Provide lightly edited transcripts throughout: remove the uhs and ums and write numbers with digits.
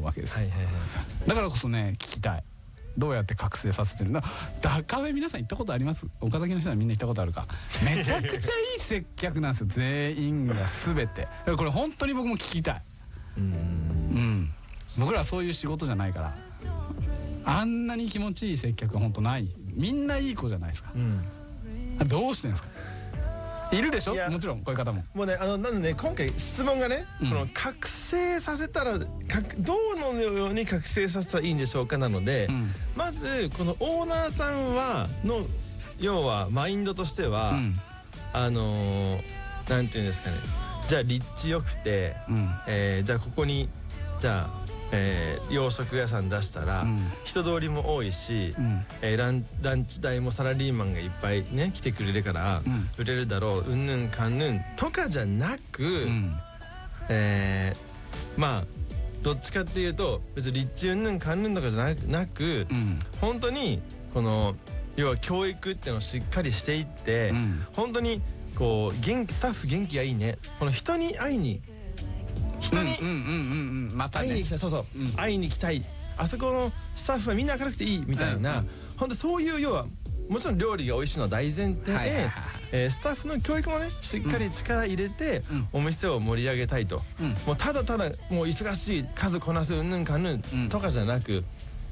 うわけですよ。だからこそね聞きたい、どうやって覚醒させてるんだ。ダカフェ皆さん行ったことあります？岡崎の人はみんな行ったことあるか。めちゃくちゃいい接客なんですよ全員が全て。これ本当に僕も聞きたい。僕らはそういう仕事じゃないから、あんなに気持ちいい接客は本当ない。みんないい子じゃないですか。どうしてんですか？いるでしょ、もちろんこういう方も。 もうね、なのでね、今回質問がね、この覚醒させたらどのように覚醒させたらいいんでしょうかなので、まずこのオーナーさんの要はマインドとしては、なんていうんですかね、じゃあ立地よくて、じゃあここにじゃあ洋食屋さん出したら人通りも多いし、ランチ代もサラリーマンがいっぱいね来てくれるから売れるだろう、うんぬんかんぬんとかじゃなく、まあどっちかっていうと別に立地うんぬんかんぬんとかじゃなく、本当にこの要は教育っていうのをしっかりしていって、本当にこうスタッフ元気がいいね、この人に会いに会いに行きたい、そうそう、会いに行きたい、あそこのスタッフはみんな明るくていいみたいな、本当そういう要はもちろん料理が美味しいのは大前提で、スタッフの教育もねしっかり力入れてお店を盛り上げたいと、もうただただもう忙しい数こなすうんぬんかんぬんとかじゃなく、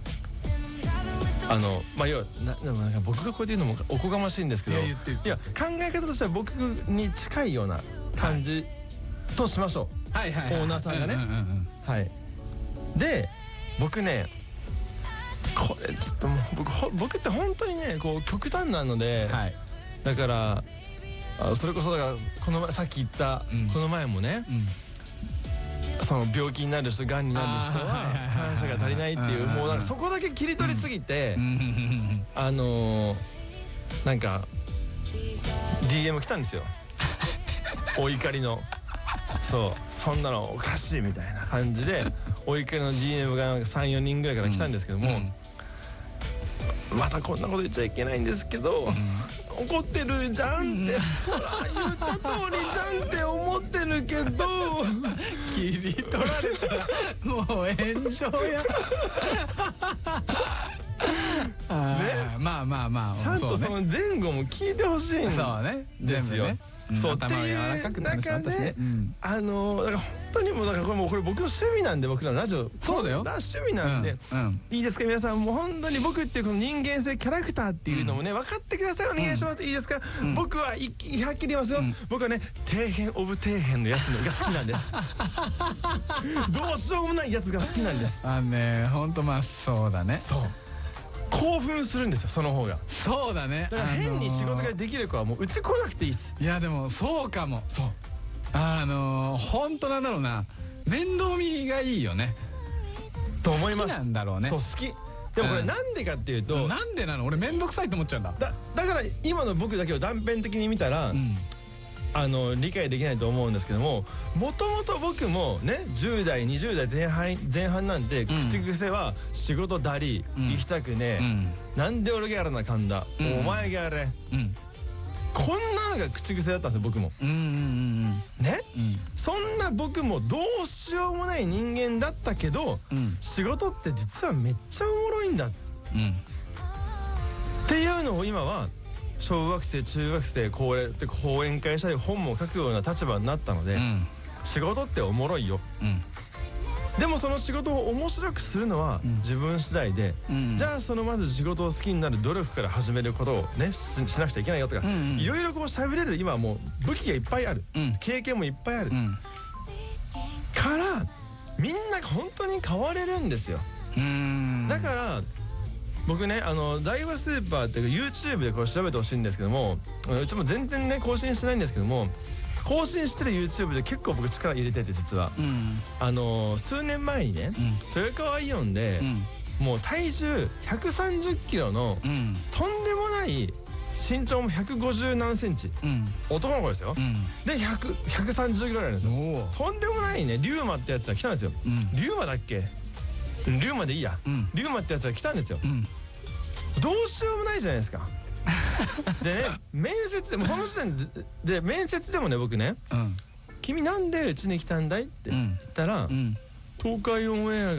まあ要はなんか僕がこうやって言うのもおこがましいんですけど、いや考え方としては僕に近いような感じとしましょう。オーナーさんがね。で僕ね、これちょっともう僕って本当にねこう極端なので、だからそれこそだからさっき言ったこの前もね、その病気になる人、がんになる人は感謝が足りないっていう、もうなんかそこだけ切り取りすぎて、なんか DM 来たんですよお怒りの。そんなのおかしいみたいな感じでお怒りの DM が3、4人ぐらいから来たんですけども、またこんなこと言っちゃいけないんですけど、怒ってるじゃんって、ほら言った通りじゃんって思ってるけど切り取られたらもう炎上やまあちゃんとその前後も聞いてほしいんですよ。 そう頭が柔らかくなるし、私ね、 だから本当にもうだからこれ僕の趣味なんで、僕らのラジオそうだよ趣味なんで、いいですか皆さん、もう本当に僕っていうこの人間性キャラクターっていうのもね分かってください、お願いします。いいですか、僕ははっきり言いますよ、僕はね底辺オブ底辺のやつが好きなんですどうしようもないやつが好きなんです。 本当まあそうだね、 興奮するんですよ、その方が。 そうだね。 だから変に仕事ができる子はもううち来なくていいっす。 いやでもそうかも。本当なんだろうな、面倒見がいいよねと思います。 好きなんだろうね。 そう好き。でもこれなんでかっていうと、 なんでなの、俺面倒くさいと思っちゃうんだ。 だから今の僕だけを断片的に見たら理解できないと思うんですけども、もともと僕もね10代20代前半なんで、口癖は仕事だり行きたくねえ、なんで俺がやらなあかんだ、お前がやれ、こんなのが口癖だったんですよ僕も。ね、そんな僕もどうしようもない人間だったけど、仕事って実はめっちゃおもろいんだっていうのを今は小学生中学生講演会したり本も書くような立場になったので、仕事っておもろいよ、でもその仕事を面白くするのは自分次第で、じゃあそのまず仕事を好きになる努力から始めることをねしなくちゃいけないよとか、いろいろこう喋れる今はもう武器がいっぱいある、経験もいっぱいある、からみんな本当に変われるんですよ。だから僕ね大和スーパーっていう YouTube でこれ調べてほしいんですけども、うちも全然ね更新してないんですけども、更新してる YouTube で結構僕力入れてて、実は数年前にね豊川イオンでもう体重130キロのとんでもない身長も150何センチ男の子ですよ、で130キロあるんですよ。とんでもないねリュウマってやつが来たんですよ。リュウマだっけ、リュウマでいいや、リュウマってやつが来たんですよ。どうしようもないじゃないですか。でね、面接でもその時点で面接でもね僕ね「君なんでうちに来たんだい?」って言ったら「東海オンエア